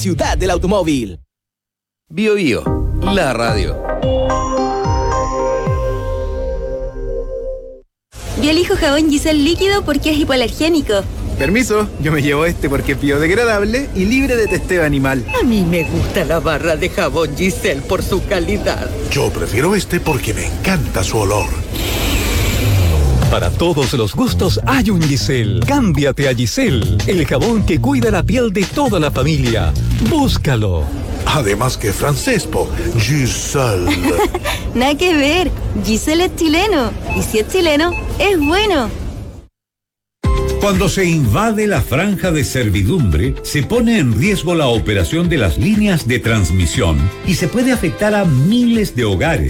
Ciudad del Automóvil. Bio Bio, la radio. Yo elijo jabón Giselle líquido porque es hipoalergénico. Permiso, yo me llevo este porque es biodegradable y libre de testeo animal. A mí me gusta la barra de jabón Giselle por su calidad. Yo prefiero este porque me encanta su olor. Para todos los gustos hay un Giselle. Cámbiate a Giselle, el jabón que cuida la piel de toda la familia. Búscalo. Además que francés, po. Giselle. Nada que ver, Giselle es chileno. Y si es chileno, es bueno. Cuando se invade la franja de servidumbre, se pone en riesgo la operación de las líneas de transmisión y se puede afectar a miles de hogares.